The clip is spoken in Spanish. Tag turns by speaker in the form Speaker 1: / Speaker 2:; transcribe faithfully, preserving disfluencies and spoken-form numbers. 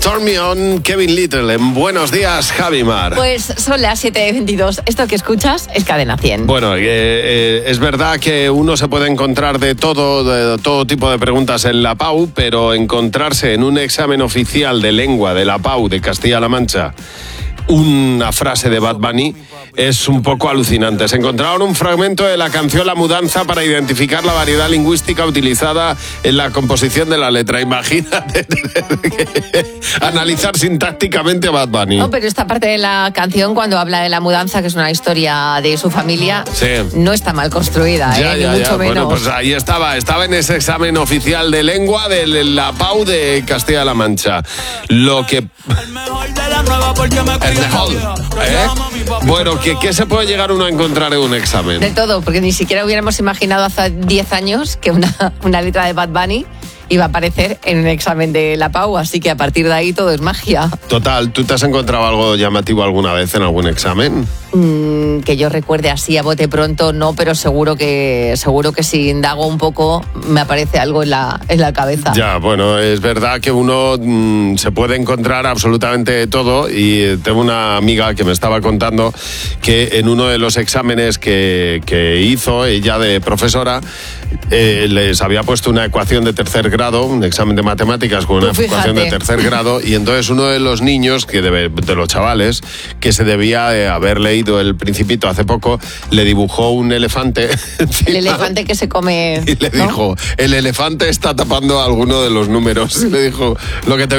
Speaker 1: Turn Me On, Kevin Little, en Buenos Días, Javimar.
Speaker 2: Pues son las siete veintidós. Esto que escuchas es Cadena cien.
Speaker 1: Bueno, eh, eh, es verdad que uno se puede encontrar de todo, de todo tipo de preguntas en la P A U, pero encontrarse en un examen oficial de lengua de la P A U de Castilla-La Mancha una frase de Bad Bunny es un poco alucinante. Se encontraron un fragmento de la canción La Mudanza para identificar la variedad lingüística utilizada en la composición de la letra. Imagínate analizar sintácticamente a Bad Bunny.
Speaker 2: No, pero esta parte de la canción, cuando habla de la mudanza, que es una historia de su familia,
Speaker 1: sí,
Speaker 2: no está mal construida,
Speaker 1: ya,
Speaker 2: ¿eh?
Speaker 1: ya,
Speaker 2: Ni mucho
Speaker 1: ya.
Speaker 2: menos.
Speaker 1: Bueno, pues ahí estaba, estaba en ese examen oficial de lengua de la P A U de Castilla-La Mancha. Lo que... El mejor, ¿eh? Bueno, ¿qué, ¿qué se puede llegar uno a encontrar en un examen?
Speaker 2: De todo, porque ni siquiera hubiéramos imaginado hace diez años que una, una letra de Bad Bunny iba a aparecer en un examen de la P A U, así que a partir de ahí todo es magia.
Speaker 1: Total, ¿tú te has encontrado algo llamativo alguna vez en algún examen?
Speaker 2: Mm, que yo recuerde así a bote pronto, no, pero seguro que seguro que si indago un poco me aparece algo en la, en la cabeza.
Speaker 1: Ya, bueno, es verdad que uno mmm, se puede encontrar absolutamente todo, y tengo una amiga que me estaba contando que en uno de los exámenes que, que hizo ella de profesora, eh, les había puesto una ecuación de tercer grado, un examen de matemáticas con una
Speaker 2: Fíjate.
Speaker 1: ecuación de tercer grado, y entonces uno de los niños, que debe, de los chavales, que se debía eh, haber leído El Principito hace poco, le dibujó un elefante encima,
Speaker 2: el elefante que se come,
Speaker 1: y le
Speaker 2: ¿no?
Speaker 1: dijo, el elefante está tapando alguno de los números. Le dijo, lo que te